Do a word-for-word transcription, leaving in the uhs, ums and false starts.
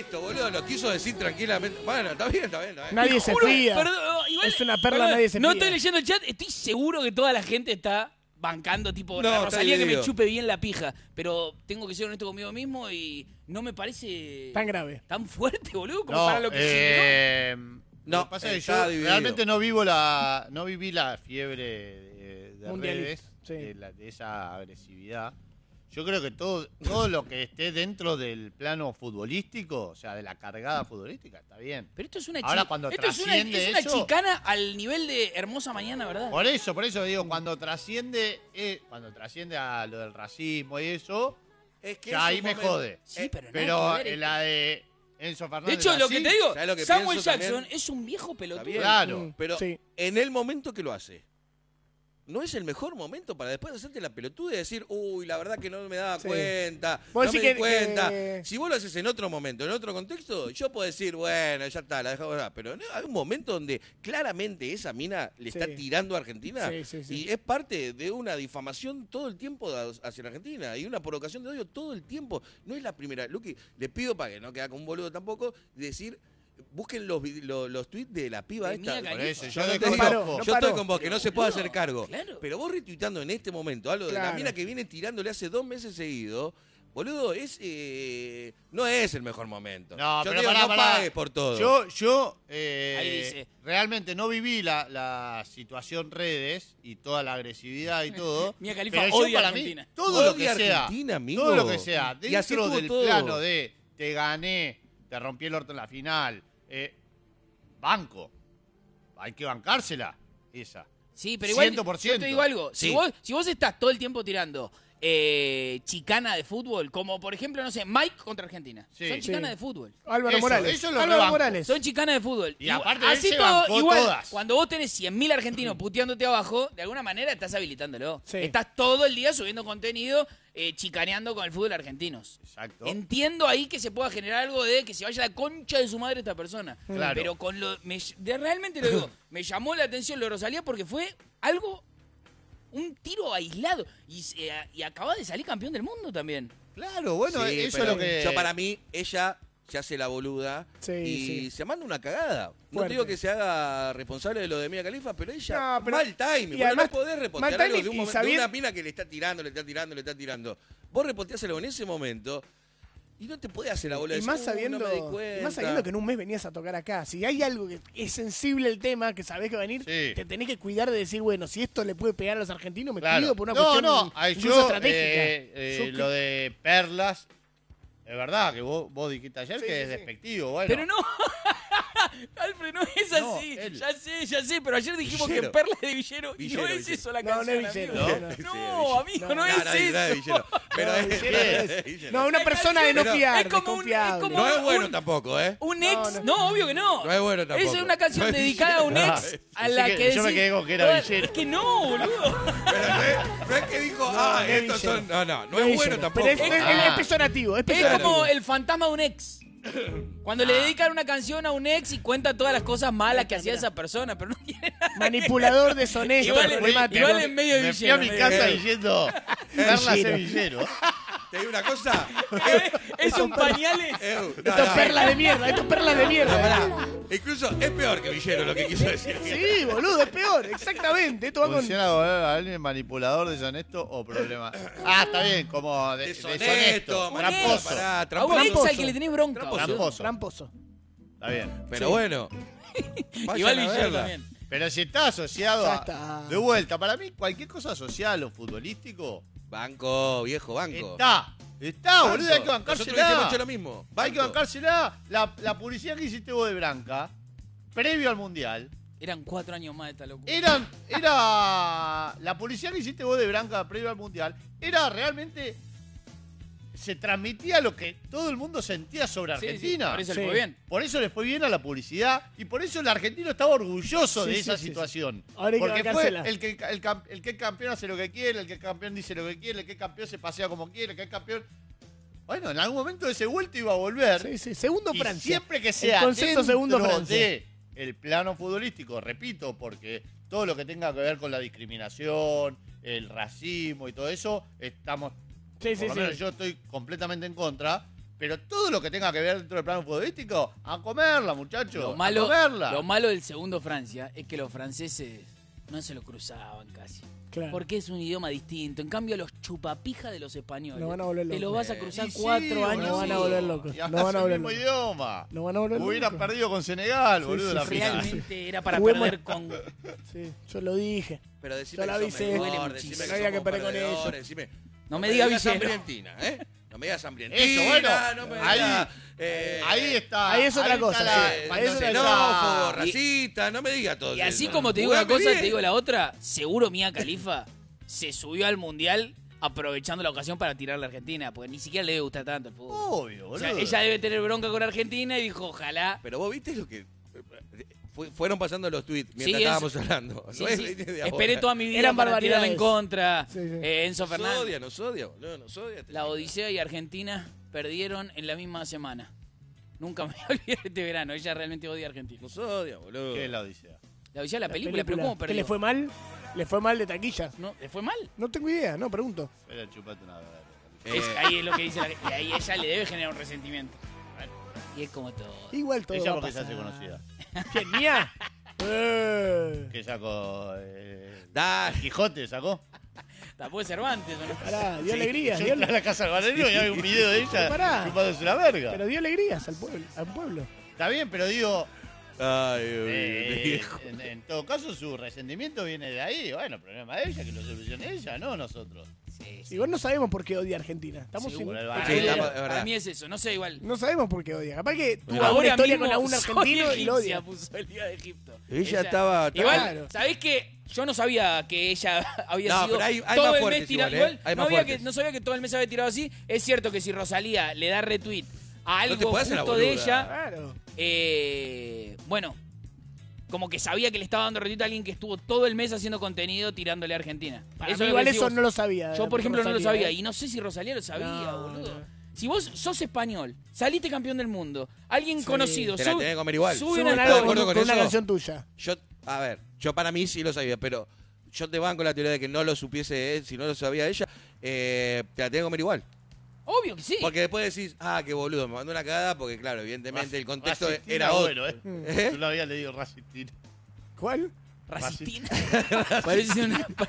Listo, boludo, lo quiso decir tranquilamente. Bueno, está bien, está bien. Está bien. Nadie Te se juro, fía. perdón, igual- Es una perla, perdón, nadie se No fía. estoy leyendo el chat, estoy seguro que toda la gente está bancando, tipo, No, la está Rosalía que me dividido. chupe bien la pija. Pero tengo que ser honesto conmigo mismo y no me parece... Tan grave. Tan fuerte, boludo, como No, para lo que eh, No, lo que pasa es que está yo dividido. realmente no vivo la, no viví la fiebre de, de Mundialista, redes, sí. de, la- de esa agresividad. Yo creo que todo, todo lo que esté dentro del plano futbolístico, o sea, de la cargada futbolística, está bien. Pero esto es una, Ahora, chi- cuando esto es una, trasciende es una eso- chicana al nivel de Hermosa Mañana, ¿verdad? Por eso, por eso digo, cuando trasciende, eh, cuando trasciende a lo del racismo y eso, Es que ya es ahí un me momento- jode. Sí, pero nada Pero que ver, en la de Enzo De Fernández. hecho, lo que así, te digo, ¿sabes lo que Samuel pienso Jackson también? es un viejo pelotudo. bien. Claro. Mm, Pero sí. en el momento que lo hace, no es el mejor momento para después hacerte la pelotuda y decir, uy, la verdad que no me daba Sí. cuenta, Vos no me decís di que- cuenta. que- Si vos lo haces en otro momento, en otro contexto, yo puedo decir, bueno, ya está, la dejamos acá. Pero no, hay un momento donde claramente esa mina le está Sí. tirando a Argentina Sí, sí, sí. y es parte de una difamación todo el tiempo de- hacia la Argentina y una provocación de odio todo el tiempo. No es la primera. Luqui, le pido para que no quede como un boludo tampoco, decir... Busquen los, vid- los, los tweets de la piba De esta. Mia Por Khalifa. eso, Yo yo no te desconozco. digo, paró, no yo paró. estoy con vos, que no se puede Boludo, hacer cargo. claro. Pero vos retuiteando en este momento algo de la Claro. mina que viene tirándole hace dos meses seguido, boludo, es eh, no es el mejor momento. No, yo pero te digo, pará, no pará. pagues por todo. Yo, yo eh, Ahí dice. realmente no viví la, la situación redes y toda la agresividad y todo. Mia Khalifa pero yo odia para Argentina. mí, todo lo Odia que sea, Argentina, amigo. todo lo que sea, Y así dentro estuvo del todo. plano de te gané, te rompí el orto en la final, eh, banco, hay que bancársela, esa. Sí, pero igual cien por yo ciento. te digo algo. Si, Sí. vos, si vos estás todo el tiempo tirando eh, chicana de fútbol, como por ejemplo, no sé, Mike contra Argentina. Sí. Son chicanas Sí. de fútbol. Álvaro Eso, Morales. eso lo Álvaro rebanco. Morales. Son chicanas de fútbol. Y Igual- aparte él así se todo, bancó igual, todas. cuando vos tenés cien mil argentinos puteándote abajo, de alguna manera estás habilitándolo. Sí. Estás todo el día subiendo contenido, eh, chicaneando con el fútbol argentino. Exacto. Entiendo ahí que se pueda generar algo de que se vaya la concha de su madre esta persona. Claro. Pero con lo. Me, de- realmente lo digo, me llamó la atención lo de Rosalía porque fue algo. Un tiro aislado. Y, se- y acaba de salir campeón del mundo también. Claro, bueno, Sí, eso pero es lo que... yo para mí, ella se hace la boluda Sí, y sí. se manda una cagada. No Fuerte. te digo que se haga responsable de lo de Mia Khalifa, pero ella, No, pero- mal timing. y Bueno, además, no podés repostear mal algo timing de, un y momento, sabien- de una mina que le está tirando, le está tirando, le está tirando. Vos reposteáselo en ese momento y no te podés hacer la bola. Y de más decir, "Uh, sabiendo, no me di y cuenta". más sabiendo que en un mes venías a tocar acá. Si hay algo que es sensible el tema, que sabés que va a venir, Sí. te tenés que cuidar de decir, bueno, si esto le puede pegar a los argentinos, me Claro. cuido por una no, cuestión no, ay, incluso yo, estratégica. eh, eh, Yo que- lo de perlas, es verdad que vos, vos dijiste ayer Sí, que sí, es sí. despectivo, bueno. Pero no. Alfred, no es No, así. él- Ya sé, ya sé. Pero ayer dijimos Villero. que Perla es de Villero. y Villero, no es Villero. eso la No, no canción. es Villero, amigo. no, No, no. Sí, amigo, Villero. no, No, es No, no, no es eso. Villero. Pero No, es, Villero es- es- No, una La persona de canción- no pero- fiar, es como un- es desconfiable. como- no es bueno un- tampoco, ¿eh? Un No, ex. no. No, obvio que no. No es bueno tampoco. Esa es una canción No es dedicada a un Villero. ex a Sí la que- que yo me decís- quedé con que era toda- Villero. Es que no, boludo. Pero no es, no es que dijo, ah, no es estos Villero. son. No, no, no No es es bueno Villero, tampoco. Pero es, es- Ah. es peyorativo, es Es peyorativo. como el fantasma de un ex. Cuando le dedican una canción a un ex y cuenta todas las cosas malas que hacía esa persona, pero no tiene nada. Manipulador deshonesto, Igual, problemático. igual en medio de Me fui a mi Villero. casa Eh. diciendo, perlas Villero. es villero. Te digo una cosa. Es un pañales. Eu, no, Esto es no, perla de mierda, esto es perla de mierda. pará. Incluso es peor que Villero lo que quiso decir. Sí, boludo, es peor, exactamente. Esto va con... Funciona como alguien manipulador, deshonesto o problema. Ah, está bien, como de- Deshonesto, deshonesto, manipulador, tramposo. pará, A un tramposo. ex al que le tenés bronca. Tramposo. boludo. Tramposo. Tramposo. Está bien. Pero Sí. bueno. vayan Igual a Villero verla. también. Pero si está asociado Ya a... está. De vuelta, para mí cualquier cosa asociada a lo futbolístico Banco, viejo, banco. está. Está, Banco. boludo, hay que Nosotros hemos bancársela. hecho lo mismo. Hay que Banco. bancársela. La, la publicidad que hiciste vos de Branca, previo al Mundial, Eran cuatro años más de esta locura. eran, era... La publicidad que hiciste vos de Branca, previo al Mundial, era realmente... Se transmitía lo que todo el mundo sentía sobre Sí, sí, Argentina. por eso Sí. le fue bien. Por eso le fue bien a la publicidad y por eso el argentino estaba orgulloso Sí, de sí, esa sí, sí. situación. Ahora hay que Porque fue bancársela. el que el, cam- el que es campeón hace lo que quiere, el que es campeón dice lo que quiere, el que es campeón se pasea como quiere, el que es campeón... Bueno, en algún momento ese vuelto iba a volver. Sí, sí, segundo y Francia. siempre que sea El concepto dentro segundo Francia. de el plano futbolístico, repito, porque todo lo que tenga que ver con la discriminación, el racismo y todo eso, estamos... Sí, por sí, lo sí. menos yo estoy completamente en contra, Pero todo lo que tenga que ver dentro del plano futbolístico, a comerla, muchachos. Lo a malo, comerla. lo malo del segundo Francia es que los franceses no se lo cruzaban casi. Claro. Porque es un idioma distinto. En cambio, los chupapijas de los españoles. Nos van a volver te locos. lo vas a cruzar Y sí, cuatro años. Nos van a volver locos. Y Nos hablas van a el volver mismo locos. idioma. Nos van a volver Hubiera locos. perdido con Senegal, Sí, boludo, sí, la sí, final. Realmente era para Juguemos- perder con... Sí, yo lo dije. Pero decime Yo la que avisé. sos Duele mejor, muchísimo. decime No había que somos perder con perdedores, ellos. decime- No me diga digas Villero. hambrientina, ¿eh? No me digas hambrientina, Eso, bueno, no me ahí- digas, eh, Ahí está. Ahí es otra está cosa, la- sí. eh, Ahí es no, otra xenófobo, cosa. racista, no me digas todo Y así eso. como te digo una Jugame cosa, bien. te digo la otra. Seguro Mía Khalifa se subió al Mundial aprovechando la ocasión para tirarle a Argentina, porque ni siquiera le debe gustar tanto el fútbol. Obvio, O boludo. sea, ella debe tener bronca con Argentina y dijo, ojalá. Pero vos viste lo que... fue- fueron pasando los tweets mientras Sí, estábamos es- hablando. Sí, No es sí. de ahora. Esperé toda mi vida Eran para tirarla en barbaridades. contra. Sí, sí. Eh, Enzo Nos Fernández. odia, nos odia, boludo, nos odia. La Odisea y Argentina perdieron en la misma semana. Nunca me olvidé de este verano. Ella realmente odia a Argentina. Nos odia, boludo. ¿Qué es la odisea? La Odisea, la, La película, pero ¿cómo ¿Qué perdió? le fue mal? ¿Le fue mal de taquilla? ¿No? ¿Le fue mal? No tengo idea, no, pregunto. Era chupate una verga. Eh, Es- ahí es lo que dice la Y ahí ella le debe generar un resentimiento. Y es como todo. Igual todo Ella va a porque se pasar. hace conocida. ¿Quién, mía? Eh. ¿Qué sacó? Eh, Dale. Quijote sacó. Tapó de Cervantes, ¿o no? Pará, dio Sí, alegrías. Yo Dio, entré a la casa del Valerio y hay un video de ella Pará. chupándose la verga. pero dio alegrías al pueblo. Al pueblo. Está bien, pero digo, Ay, eh, viejo. en, en todo caso su resentimiento viene de ahí. Bueno, problema de ella, que lo solucione ella, no nosotros. Sí, sí. Igual no sabemos por qué odia a Argentina. Estamos Seguro. sin- el Para, Sí, mí, estamos- es verdad. para mí es eso, no sé, igual. No sabemos por qué odia. Capaz que tuvo Ahora alguna historia mismo con algún soy argentino y lo egipcia, odia. puso el día de Egipto. Ella estaba- Igual, Claro. ¿sabés qué? Yo no sabía que ella había No, sido pero hay- hay todo más el fuertes mes tirando. igual, ¿eh? Igual, Hay no, más había que, fuertes. no sabía que todo el mes había tirado así. Es cierto que si Rosalía le da retweet a No te algo podés hacer la justo de boluda. ella, Claro. eh, bueno, como que sabía que le estaba dando retweet a alguien que estuvo todo el mes haciendo contenido tirándole a Argentina. Para Eso mí es lo igual que eso decís no vos. lo sabía. Yo, por ejemplo, no lo Rosalía, sabía. ¿eh? Y no sé si Rosalía lo sabía, No, boludo. no. Si vos sos español, saliste campeón del mundo, alguien Sí. conocido, Te la sub- tenés que comer igual. sube Suben una algo ¿Estás de story. acuerdo con, con con una eso? canción tuya. Yo, a ver, yo para mí sí lo sabía, pero yo te banco la teoría de que no lo supiese él, si no lo sabía ella, eh, te la tengo que comer igual. Obvio que sí. Porque después decís, ah, qué boludo, me mandó una cagada, porque claro, evidentemente el contexto Racitina, era otro. bueno, ¿eh? ¿Eh? Yo lo había leído Racitina. ¿Cuál? Racitina. Parece una,